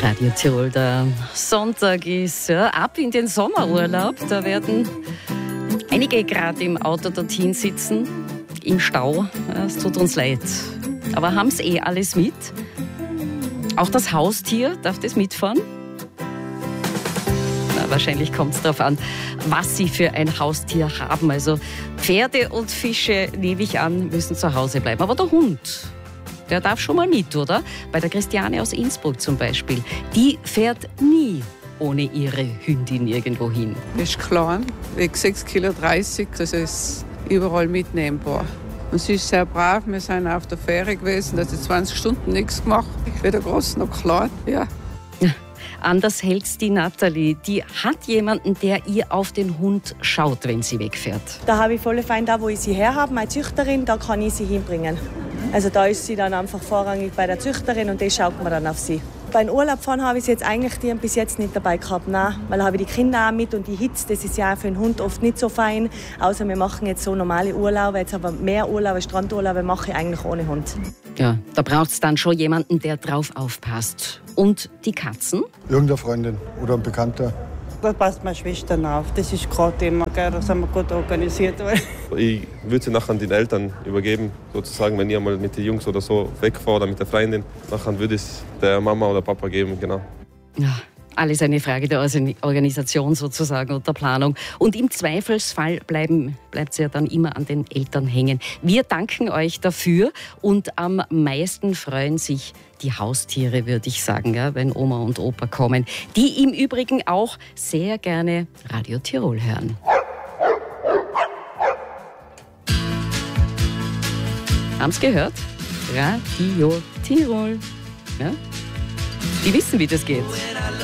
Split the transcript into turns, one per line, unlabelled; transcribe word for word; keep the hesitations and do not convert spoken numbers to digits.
Radio Tirol, der Sonntag ist ja, ab in den Sommerurlaub. Da werden einige gerade im Auto dorthin sitzen, im Stau. Es tut uns leid. Aber haben es eh alles mit? Auch das Haustier, darf das mitfahren? Na, wahrscheinlich kommt es darauf an, was Sie für ein Haustier haben. Also Pferde und Fische, nehme ich an, müssen zu Hause bleiben. Aber der Hund, der darf schon mal mit, oder? Bei der Christiane aus Innsbruck zum Beispiel. Die fährt nie ohne ihre Hündin irgendwo hin.
Das ist klein, wiegt sechs Komma dreißig Kilo, das ist überall mitnehmbar. Und sie ist sehr brav, wir sind auf der Fähre gewesen, da hat sie zwanzig Stunden nichts gemacht. Weder groß noch klein, ja.
Anders hält's die Nathalie. Die hat jemanden, der ihr auf den Hund schaut, wenn sie wegfährt.
Da habe ich voll fein, da wo ich sie her habe, meine Züchterin, da kann ich sie hinbringen. Also da ist sie dann einfach vorrangig bei der Züchterin und die schaut man dann auf sie. Beim Urlaub fahren habe ich sie jetzt eigentlich die bis jetzt nicht dabei gehabt. Nein, weil habe ich die Kinder auch mit und die Hitze, das ist ja für einen Hund oft nicht so fein. Außer wir machen jetzt so normale Urlaube, jetzt aber mehr Urlaube, Strandurlaube mache ich eigentlich ohne Hund.
Ja, da braucht es dann schon jemanden, der drauf aufpasst. Und die Katzen?
Irgendeine Freundin oder ein Bekannter.
Da passt meine Schwester auf. Das ist gerade immer, gell? Das haben wir gut organisiert.
Ich würde sie nachher an den Eltern übergeben, sozusagen, wenn ihr mal mit den Jungs oder so wegfahrt oder mit der Freundin. Nachher würde ich es der Mama oder Papa geben, genau.
Ja, alles eine Frage der Organisation sozusagen und der Planung. Und im Zweifelsfall bleiben, bleibt es ja dann immer an den Eltern hängen. Wir danken euch dafür und am meisten freuen sich die Haustiere, würde ich sagen, ja, wenn Oma und Opa kommen. Die im Übrigen auch sehr gerne Radio Tirol hören. Haben's gehört? Radio Tirol. Ja? Die wissen, wie das geht.